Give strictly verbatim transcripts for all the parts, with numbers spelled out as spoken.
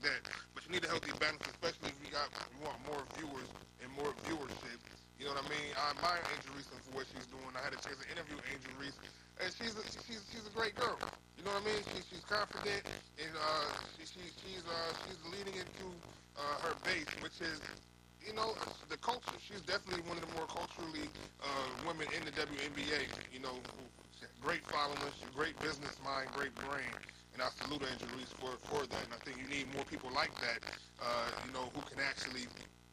that. But you need a healthy balance, especially if you got you want more viewers and more viewership. You know what I mean? I admire Angel Reese for what she's doing. I had a chance to interview Angel Reese, and she's a, she's she's a great girl. You know what I mean? She, she's confident, and uh, she, she she's uh, she's leading into uh, her base, which is, you know, the culture. She's definitely one of the more culturally uh, women in the W N B A. You know, great followers, great business mind, great brain. And I salute Angel Reese for, for that. And I think you need more people like that, uh, you know, who can actually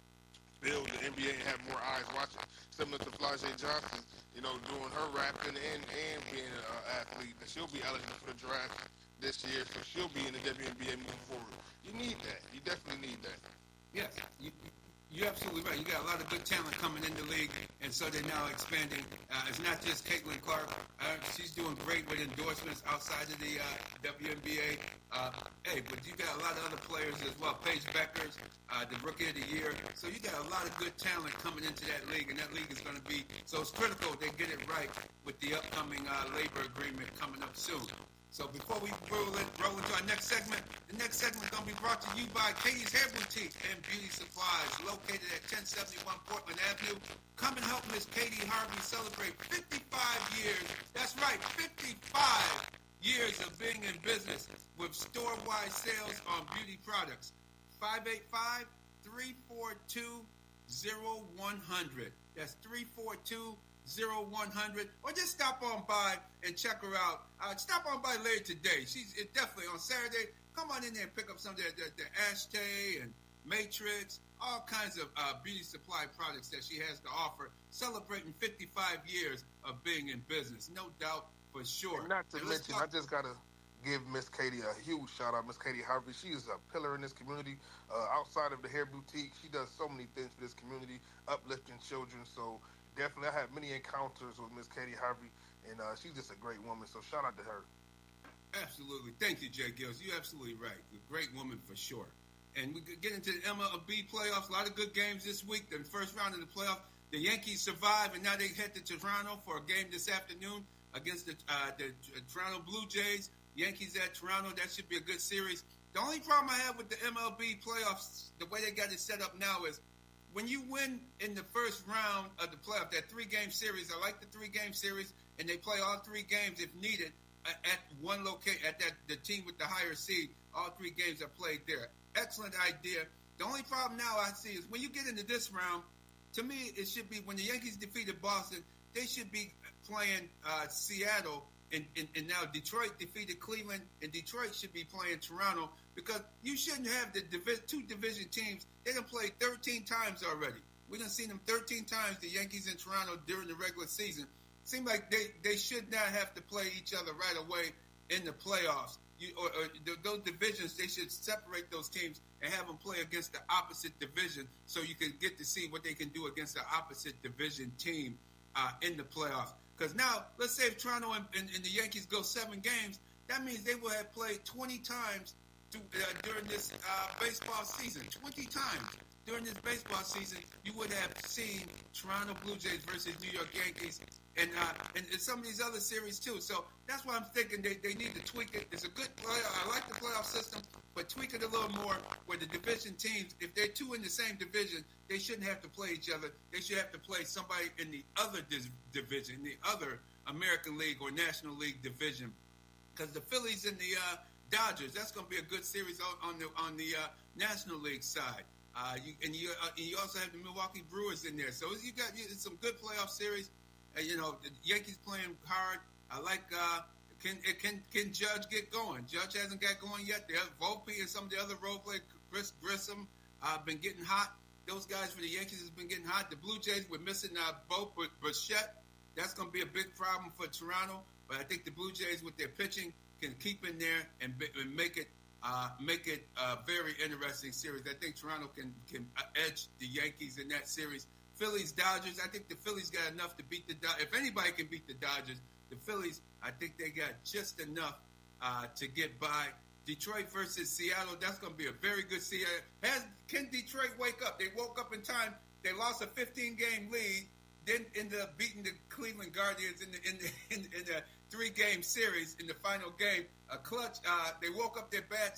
build the N B A and have more eyes watching. Similar to Flau'jae Johnson, you know, doing her rapping and, and being an uh, athlete. And she'll be eligible for the draft this year, so she'll be in the W N B A moving forward. You need that. You definitely need that. Yes, you, you're absolutely right. You got a lot of good talent coming in the league, and so they're now expanding. Uh, it's not just Caitlin Clark. Uh, she's doing great with endorsements outside of the uh, W N B A. Uh, hey, but you got a lot of other players as well. Paige Beckers, uh, the Rookie of the Year. So you got a lot of good talent coming into that league, and that league is going to be, so it's critical they get it right with the upcoming uh, labor agreement coming up soon. So before we roll, in, roll into our next segment, the next segment is going to be brought to you by Katie's Hair Boutique and Beauty Supplies, located at ten seventy-one Portland Avenue. Come and help Miss Katie Harvey celebrate fifty-five years. That's right, fifty-five years of being in business with store-wide sales on beauty products. five eight five, three four two, zero one zero zero. That's three four two, zero one zero zero. Or just stop on by and check her out. Uh, stop on by later today. She's it definitely on Saturday. Come on in there and pick up some of the, the, the Ashtay and Matrix, all kinds of uh, beauty supply products that she has to offer, celebrating fifty-five years of being in business. No doubt, for sure. And not to and mention, I just got to give Miss Katie a huge shout out. Miss Katie Harvey, she is a pillar in this community. Uh, outside of the hair boutique, she does so many things for this community, uplifting children. So definitely, I had many encounters with Miss Katie Harvey, and uh, she's just a great woman. So shout out to her. Absolutely. Thank you, Jay Gills. You're absolutely right. A great woman for sure. And we get into the M L B playoffs. A lot of good games this week. The first round of the playoffs, the Yankees survived, and now they head to Toronto for a game this afternoon against the, uh, the Toronto Blue Jays. Yankees at Toronto. That should be a good series. The only problem I have with the M L B playoffs, the way they got it set up now, is when you win in the first round of the playoff, that three-game series, I like the three-game series, and they play all three games if needed at one location, at that the team with the higher seed. All three games are played there. Excellent idea. The only problem now I see is when you get into this round, to me, it should be when the Yankees defeated Boston, they should be playing uh, Seattle, and, and, and now Detroit defeated Cleveland, and Detroit should be playing Toronto, because you shouldn't have the divi- two division teams. They done played thirteen times already. We done seen them thirteen times, the Yankees and Toronto, during the regular season. Seems like they, they should not have to play each other right away in the playoffs. You, or, or those divisions, they should separate those teams and have them play against the opposite division so you can get to see what they can do against the opposite division team uh, in the playoffs. Because now, let's say if Toronto and, and, and the Yankees go seven games, that means they will have played twenty times to, uh, during this uh, baseball season. twenty times during this baseball season, you would have seen Toronto Blue Jays versus New York Yankees, and, uh, and and some of these other series too. So that's why I'm thinking they, they need to tweak it. It's a good playoff. I like the playoff system, but tweak it a little more where the division teams, if they're two in the same division, they shouldn't have to play each other. They should have to play somebody in the other dis- division, the other American League or National League division. Because the Phillies and the uh, Dodgers, that's going to be a good series on, on the on the uh, National League side. Uh, you, and you uh, and you also have the Milwaukee Brewers in there. So you got you, some good playoff series. Uh, you know, the Yankees playing hard. I like uh, can can can Judge get going? Judge hasn't got going yet. The Volpe and some of the other role players, Chris Grissom, uh, been getting hot. Those guys for the Yankees has been getting hot. The Blue Jays were missing uh, Bo Bichette. That's going to be a big problem for Toronto. But I think the Blue Jays with their pitching can keep in there and, be, and make it uh, make it a very interesting series. I think Toronto can can edge the Yankees in that series. Phillies, Dodgers, I think the Phillies got enough to beat the Dodgers. If anybody can beat the Dodgers, the Phillies, I think they got just enough uh, to get by. Detroit versus Seattle, that's going to be a very good series. Has, can Detroit wake up? They woke up in time. They lost a fifteen-game lead, then ended up beating the Cleveland Guardians in the in the, in, in the three-game series in the final game. A clutch. Uh, they woke up their bad